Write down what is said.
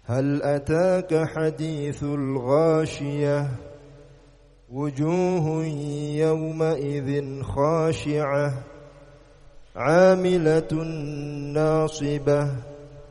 هل أتاك حديث الغاشية وجوه يومئذ خاشعة عاملة ناصبة